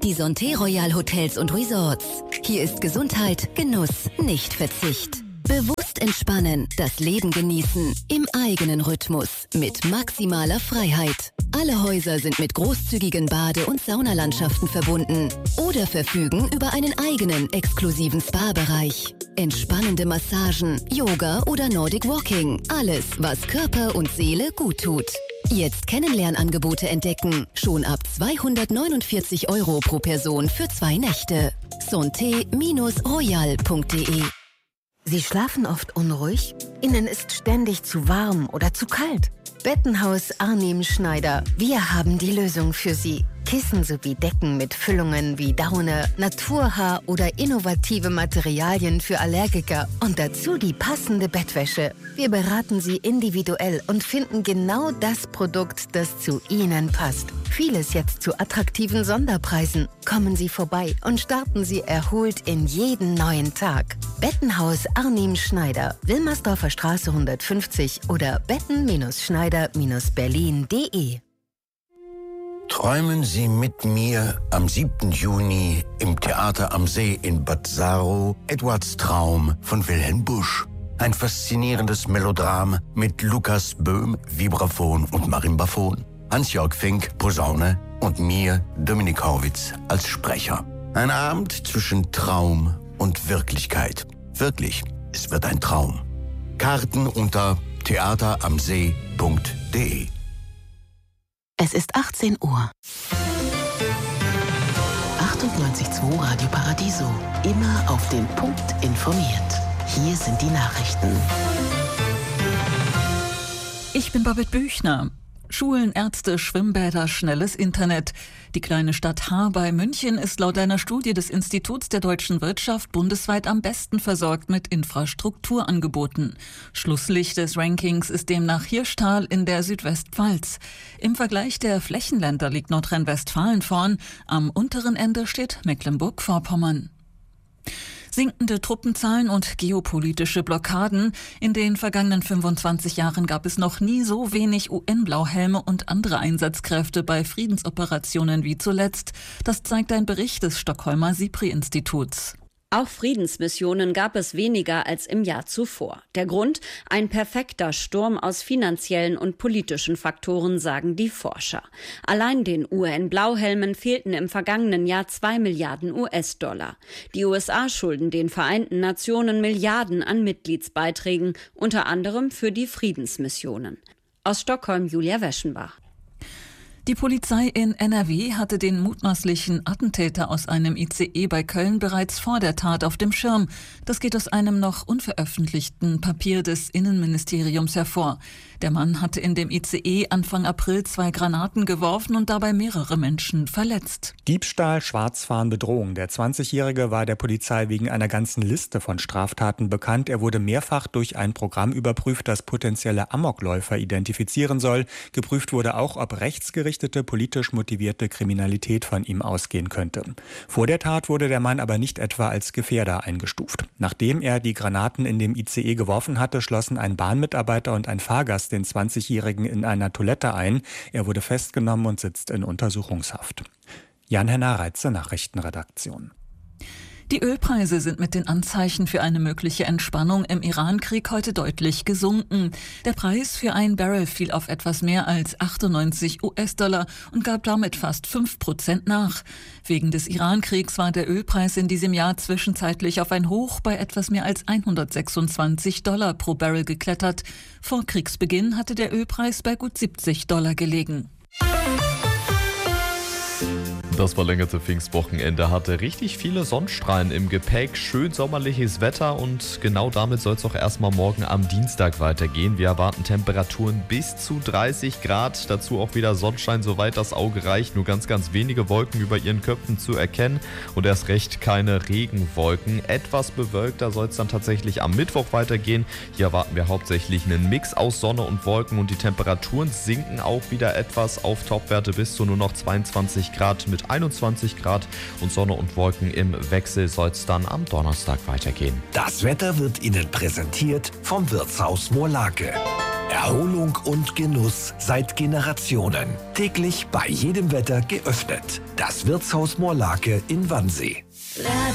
Die Santé Royal Hotels und Resorts. Hier ist Gesundheit, Genuss, nicht Verzicht. Bewusst entspannen, das Leben genießen, im eigenen Rhythmus, mit maximaler Freiheit. Alle Häuser sind mit großzügigen Bade- und Saunalandschaften verbunden oder verfügen über einen eigenen exklusiven Spa-Bereich. Entspannende Massagen, Yoga oder Nordic Walking. Alles, was Körper und Seele gut tut. Jetzt Kennenlernangebote entdecken. Schon ab 249 € pro Person für 2 Nächte. santé-royal.de. Sie schlafen oft unruhig? Ihnen ist ständig zu warm oder zu kalt? Bettenhaus Arnim Schneider. Wir haben die Lösung für Sie. Kissen sowie Decken mit Füllungen wie Daune, Naturhaar oder innovative Materialien für Allergiker und dazu die passende Bettwäsche. Wir beraten Sie individuell und finden genau das Produkt, das zu Ihnen passt. Vieles jetzt zu attraktiven Sonderpreisen. Kommen Sie vorbei und starten Sie erholt in jeden neuen Tag. Bettenhaus Arnim Schneider, Wilmersdorfer Straße 150 oder betten-schneider-berlin.de. Träumen Sie mit mir am 7. Juni im Theater am See in Bad Saro Edwards Traum von Wilhelm Busch. Ein faszinierendes Melodram mit Lukas Böhm, Vibraphon und Marimbaphon, Hans-Jörg Fink, Posaune und mir, Dominik Horwitz, als Sprecher. Ein Abend zwischen Traum und Wirklichkeit. Wirklich, es wird ein Traum. Karten unter theateramsee.de. Es ist 18 Uhr. 98.2 Radio Paradiso. Immer auf den Punkt informiert. Hier sind die Nachrichten. Ich bin Babette Büchner. Schulen, Ärzte, Schwimmbäder, schnelles Internet. Die kleine Stadt Haar bei München ist laut einer Studie des Instituts der deutschen Wirtschaft bundesweit am besten versorgt mit Infrastrukturangeboten. Schlusslicht des Rankings ist demnach Hirschtal in der Südwestpfalz. Im Vergleich der Flächenländer liegt Nordrhein-Westfalen vorn. Am unteren Ende steht Mecklenburg-Vorpommern. Sinkende Truppenzahlen und geopolitische Blockaden. In den vergangenen 25 Jahren gab es noch nie so wenig UN-Blauhelme und andere Einsatzkräfte bei Friedensoperationen wie zuletzt. Das zeigt ein Bericht des Stockholmer SIPRI-Instituts. Auch Friedensmissionen gab es weniger als im Jahr zuvor. Der Grund? Ein perfekter Sturm aus finanziellen und politischen Faktoren, sagen die Forscher. Allein den UN-Blauhelmen fehlten im vergangenen Jahr 2 Milliarden US-Dollar. Die USA schulden den Vereinten Nationen Milliarden an Mitgliedsbeiträgen, unter anderem für die Friedensmissionen. Aus Stockholm Julia Weschenbach. Die Polizei in NRW hatte den mutmaßlichen Attentäter aus einem ICE bei Köln bereits vor der Tat auf dem Schirm. Das geht aus einem noch unveröffentlichten Papier des Innenministeriums hervor. Der Mann hatte in dem ICE Anfang April 2 Granaten geworfen und dabei mehrere Menschen verletzt. Diebstahl, Schwarzfahren, Bedrohung. Der 20-Jährige war der Polizei wegen einer ganzen Liste von Straftaten bekannt. Er wurde mehrfach durch ein Programm überprüft, das potenzielle Amokläufer identifizieren soll. Geprüft wurde auch, ob rechtsgerichtete, politisch motivierte Kriminalität von ihm ausgehen könnte. Vor der Tat wurde der Mann aber nicht etwa als Gefährder eingestuft. Nachdem er die Granaten in dem ICE geworfen hatte, schlossen ein Bahnmitarbeiter und ein Fahrgast den 20-Jährigen in einer Toilette ein. Er wurde festgenommen und sitzt in Untersuchungshaft. Jan-Henner Reitze, Nachrichtenredaktion. Die Ölpreise sind mit den Anzeichen für eine mögliche Entspannung im Iran-Krieg heute deutlich gesunken. Der Preis für ein Barrel fiel auf etwas mehr als 98 US-Dollar und gab damit fast 5% nach. Wegen des Iran-Kriegs war der Ölpreis in diesem Jahr zwischenzeitlich auf ein Hoch bei etwas mehr als 126 Dollar pro Barrel geklettert. Vor Kriegsbeginn hatte der Ölpreis bei gut 70 Dollar gelegen. Das verlängerte Pfingstwochenende hatte richtig viele Sonnenstrahlen im Gepäck, schön sommerliches Wetter und genau damit soll es auch erstmal morgen am Dienstag weitergehen. Wir erwarten Temperaturen bis zu 30 Grad, dazu auch wieder Sonnenschein, soweit das Auge reicht, nur ganz, ganz wenige Wolken über ihren Köpfen zu erkennen und erst recht keine Regenwolken. Etwas bewölkter soll es dann tatsächlich am Mittwoch weitergehen. Hier erwarten wir hauptsächlich einen Mix aus Sonne und Wolken und die Temperaturen sinken auch wieder etwas auf Topwerte bis zu nur noch 22 Grad mit 21 Grad und Sonne und Wolken im Wechsel soll es dann am Donnerstag weitergehen. Das Wetter wird Ihnen präsentiert vom Wirtshaus Moorlake. Erholung und Genuss seit Generationen. Täglich bei jedem Wetter geöffnet. Das Wirtshaus Moorlake in Wannsee.